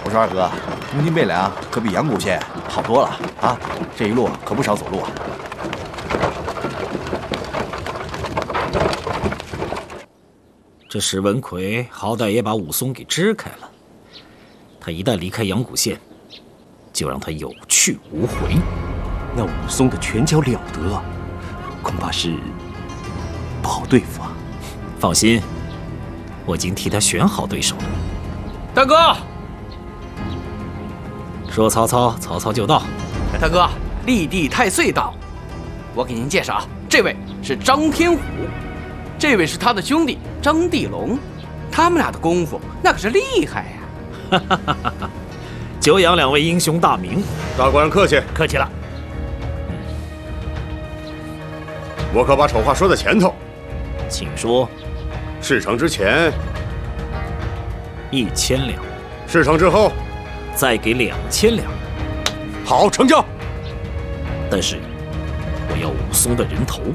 我说二哥，中心备粮可比阳谷县好多了啊！这一路可不少走路啊。 这石文奎好歹也把武松给支开了，他一旦离开阳谷县，就让他有去无回。 那武松的拳脚了得，恐怕是不好对付啊。 放心，我已经替他选好对手了。 大哥， 说曹操，曹操就到。 大哥，立地太岁到。我给您介绍啊，这位是张天虎，这位是他的兄弟张地龙，他们俩的功夫那可是厉害呀！ 久仰两位英雄大名， 大官人客气， 客气了。 我可把丑话说在前头， 请说。 事成之前 1000两， 事成之后再给2000两。 好，成交。 但是我要武松的人头。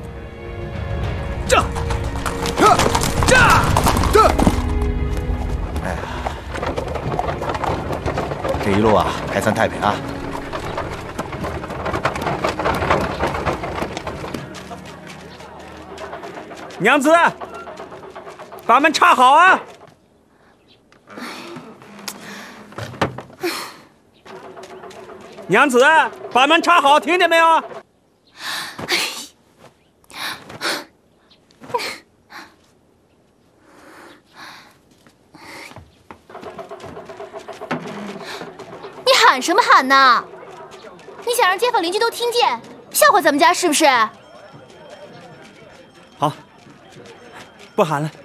哎呀，这一路啊，还算太平啊。 娘子，把门插好啊！娘子，把门插好，听见没有？ 你喊什么喊呢？你想让街坊邻居都听见，笑话咱们家是不是？ 好，不喊了。